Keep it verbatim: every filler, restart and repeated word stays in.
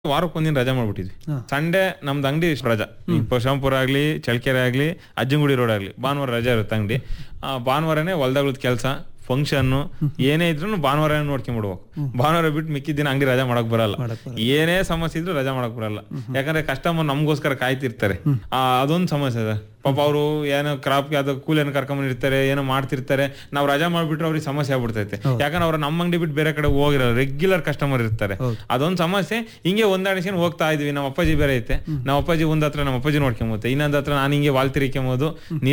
ವಾರಕ್ಕೆ ಒಂದಿನ ರಜಾ ಮಾಡ್ಬಿಟ್ಟಿದ್ವಿ. ಸಂಡೇ ನಮ್ದು ಅಂಗಡಿ ರಜಾ, ಪರಶುರಾಂಪುರ ಆಗ್ಲಿ ಚಳ್ಳಕೆರೆ ಆಗ್ಲಿ ಅಜ್ಜಂಗುಡಿ ರೋಡ್ ಆಗ್ಲಿ ಭಾನುವಾರ ರಜಾ ಇರುತ್ತೆ ಅಂಗಡಿ. ಭಾನುವಾರನೇ ಹೊಲ್ದಾಗಳದ ಕೆಲಸ ಫಂಕ್ಷನ್ ಏನೇ ಇದ್ರು ಭಾನುವಾರ ನೋಡ್ಕೊಂಡ್ಬಿಡ್ಬೇಕು. ಭಾನುವಾರ ಬಿಟ್ಟು ಮಿಕ್ಕಿದ ದಿನ ಅಂಗಡಿ ರಜಾ ಮಾಡಕ್ ಬರಲ್ಲ. ಏನೇ ಸಮಸ್ಯೆ ಇದ್ರು ರಜಾ ಮಾಡಕ್ ಬರಲ್ಲ, ಯಾಕಂದ್ರೆ ಕಸ್ಟಮರ್ ನಮ್ಗೋಸ್ಕರ ಕಾಯ್ತಿರ್ತಾರೆ. ಅದೊಂದು ಸಮಸ್ಯೆ ಇದೆ ಪಾಪ. ಅವರು ಏನೋ ಕ್ರಾಪ್ ಅದು ಕೂಲಿಯನ್ನು ಕರ್ಕೊಂಡ್ಬಂದಿರ್ತಾರೆ, ಏನೋ ಮಾಡ್ತಿರ್ತಾರೆ. ನಾವು ರಜಾ ಮಾಡ್ಬಿಟ್ರೆ ಅವ್ರಿಗೆ ಸಮಸ್ಯೆ ಆಗ್ಬಿಡ್ತೈತೆ, ಯಾಕಂದ್ರೆ ಅವ್ರು ನಮ್ಮ ಅಂಗಡಿ ಬಿಟ್ಟು ಬೇರೆ ಕಡೆ ಹೋಗಿರಲ್ಲ, ರೆಗ್ಯುಲರ್ ಕಸ್ಟಮರ್ ಇರ್ತಾರೆ. ಅದೊಂದು ಸಮಸ್ಯೆ. ಹಿಂಗೆ ಹೊಂದಾಣಿಸ್ಕೊಂಡು ಹೋಗ್ತಾ ಇದೀವಿ. ನಮ್ಮ ಅಪ್ಪಾಜಿ ಬೇರೆ ಐತೆ, ನಮ್ಮ ಅಪ್ಪಾಜಿ ಒಂದ್ ಹತ್ರ ನಮ್ಮ ಅಪ್ಪಾಜಿ ನೋಡ್ಕೊಂಬೋದು, ಇನ್ನೊಂದ್ ಹತ್ರ ನಾನು ಹಿಂಗೆ ವಾಲ್ ತಿರ್ಕೊಂಬೋದು.